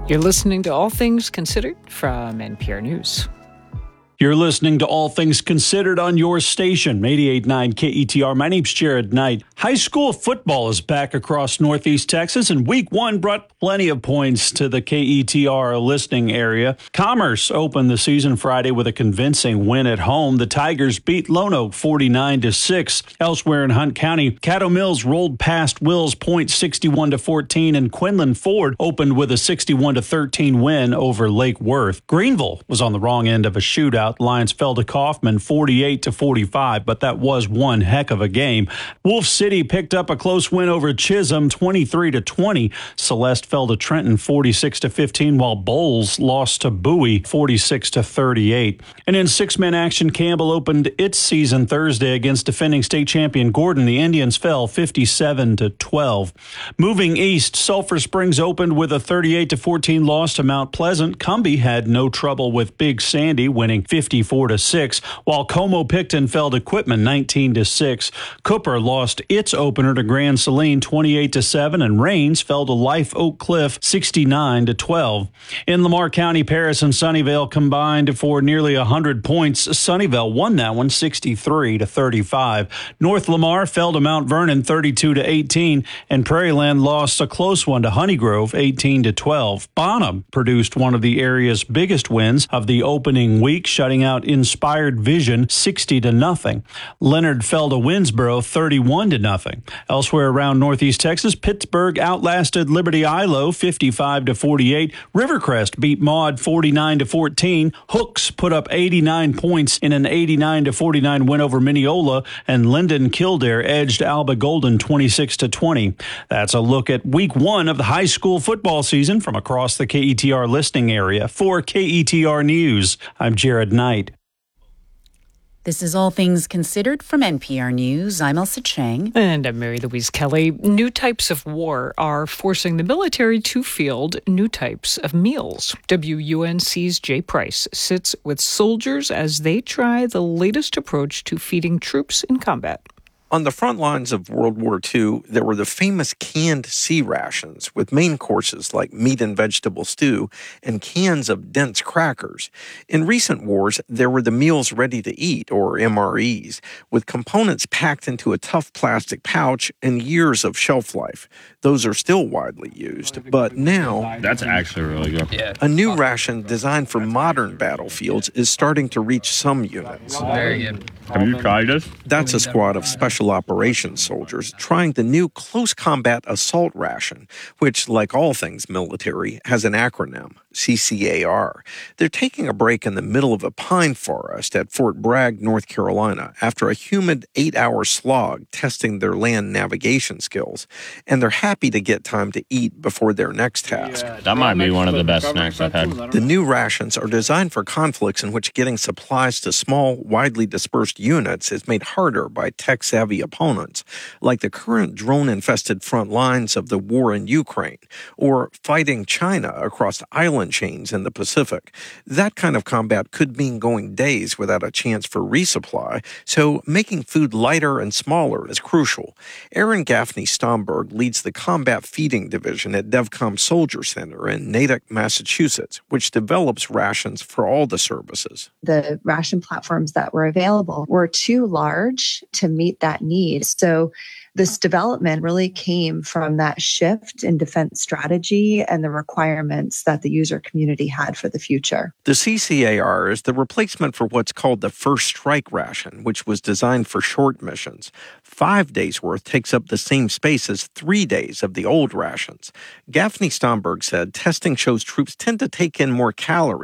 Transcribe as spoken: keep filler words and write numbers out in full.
You're listening to All Things Considered from N P R News. You're listening to All Things Considered on your station, eighty-eight point nine K E T R. My name's Jared Knight. High school football is back across Northeast Texas, and week one brought plenty of points to the K E T R listening area. Commerce opened the season Friday with a convincing win at home. The Tigers beat Lone Oak forty-nine to six. Elsewhere in Hunt County, Caddo Mills rolled past Wills Point sixty-one to fourteen, and Quinlan Ford opened with a sixty-one to thirteen win over Lake Worth. Greenville was on the wrong end of a shootout. Lions fell to Kaufman forty-eight to forty-five, but that was one heck of a game. Wolf City picked up a close win over Chisholm twenty-three to twenty. Celeste fell to Trenton forty-six to fifteen, while Bowles lost to Bowie forty-six to thirty-eight. And in six-man action, Campbell opened its season Thursday against defending state champion Gordon. The Indians fell fifty-seven to twelve. Moving east, Sulphur Springs opened with a thirty-eight to fourteen loss to Mount Pleasant. Cumbie had no trouble with Big Sandy, winning fifty-four to six, while Como-Picton fell to Quitman nineteen to six. Cooper lost its opener to Grand Saline twenty-eight to seven, and Rains fell to Life Oak Cliff sixty-nine to twelve. In Lamar County, Paris and Sunnyvale combined for nearly one hundred points. Sunnyvale won that one sixty-three to thirty-five. North Lamar fell to Mount Vernon thirty-two to eighteen, and Prairieland lost a close one to Honeygrove eighteen to twelve. Bonham produced one of the area's biggest wins of the opening week, shutting out Inspired Vision sixty to nothing. Leonard fell to Winsboro thirty-one to nothing. Elsewhere around Northeast Texas, Pittsburgh outlasted Liberty Ilo fifty-five to forty-eight. Rivercrest beat Maud forty-nine to fourteen. Hooks put up eighty-nine points in an eighty-nine to forty-nine win over Mineola, and Linden Kildare edged Alba Golden twenty-six to twenty. That's a look at week one of the high school football season from across the K E T R listening area. For K E T R News, I'm Jared Knight. This is All Things Considered from N P R News. I'm Elsa Chang. And I'm Mary Louise Kelly. New types of war are forcing the military to field new types of meals. W U N C's Jay Price sits with soldiers as they try the latest approach to feeding troops in combat. On the front lines of World War Two, there were the famous canned C rations with main courses like meat and vegetable stew and cans of dense crackers. In recent wars, there were the meals ready to eat, or M R Es, with components packed into a tough plastic pouch and years of shelf life. Those are still widely used, but now... That's actually really good. A new ration designed for modern battlefields is starting to reach some units. Very good. Have you tried this? That's a squad of special operations soldiers trying the new Close Combat Assault Ration, which, like all things military, has an acronym, C C A R. They're taking a break in the middle of a pine forest at Fort Bragg, North Carolina, after a humid eight-hour slog testing their land navigation skills, and they're happy to get time to eat before their next task. Yeah, that might be one of the best snacks I've had. The new rations are designed for conflicts in which getting supplies to small, widely dispersed units is made harder by tech-savvy opponents, like the current drone-infested front lines of the war in Ukraine, or fighting China across island chains in the Pacific. That kind of combat could mean going days without a chance for resupply, so making food lighter and smaller is crucial. Aaron Gaffney Stomberg leads the Combat Feeding Division at DEVCOM Soldier Center in Natick, Massachusetts, which develops rations for all the services. The ration platforms that were available were too large to meet that need. So this development really came from that shift in defense strategy and the requirements that the user community had for the future. The C C A R is the replacement for what's called the First Strike ration, which was designed for short missions. Five days' worth takes up the same space as three days of the old rations. Gaffney Stomberg said testing shows troops tend to take in more calories